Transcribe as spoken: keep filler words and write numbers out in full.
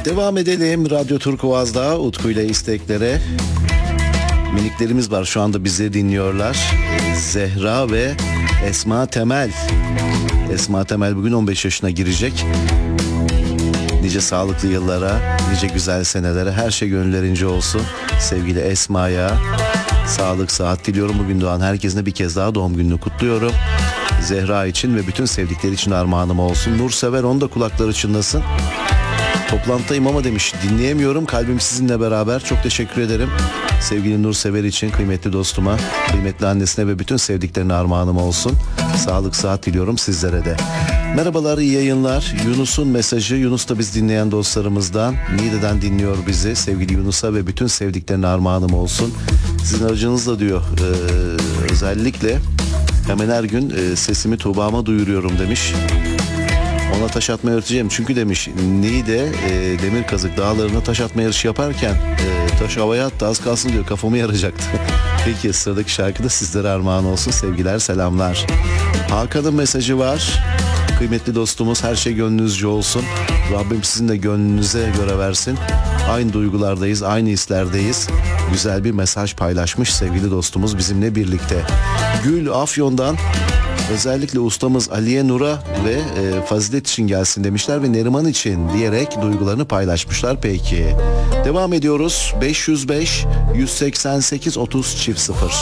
Devam edelim Radyo Turkuaz'da Utku ile isteklere. Miniklerimiz var, şu anda bizi dinliyorlar. Zehra ve Esma Temel. Esma Temel bugün on beş yaşına girecek. Nice sağlıklı yıllara, nice güzel senelere, her şey gönüllerince olsun. Sevgili Esma'ya sağlık, sıhhat diliyorum. Bugün doğan herkesine bir kez daha doğum gününü kutluyorum. Zehra için ve bütün sevdikleri için armağanım olsun. Nursever, onun da kulakları çınlasın. Toplantıdayım ama demiş, dinleyemiyorum, kalbim sizinle beraber. Çok teşekkür ederim. Sevgili Nursever için, kıymetli dostuma, kıymetli annesine ve bütün sevdiklerine armağanım olsun. Sağlık, sıhhat diliyorum sizlere de. Merhabalar, iyi yayınlar. Yunus'un mesajı, Yunus da biz dinleyen dostlarımızdan. Niğde'den dinliyor bizi. Sevgili Yunus'a ve bütün sevdiklerine armağanım olsun. Sizin aracınızla diyor, ee, özellikle hemen her gün e, sesimi Tuğba'ma duyuruyorum demiş. Ona taş atma öğreteceğim çünkü demiş, Niğde e, Demirkazık dağlarına taş atma yarışı yaparken e, taş havaya attı, az kalsın diyor kafamı yaracaktı. Peki, sıradaki şarkı da sizlere armağan olsun. Sevgiler, selamlar. Hakan'ın mesajı var. Kıymetli dostumuz, her şey gönlünüzce olsun. Rabbim sizin de gönlünüze göre versin. Aynı duygulardayız, aynı hislerdeyiz. Güzel bir mesaj paylaşmış sevgili dostumuz bizimle birlikte. Gül Afyon'dan özellikle ustamız Aliye Nur'a ve e, Fazilet için gelsin demişler ve Neriman için diyerek duygularını paylaşmışlar. Peki. Devam ediyoruz. beş yüz beş yüz seksen sekiz otuz çift sıfır.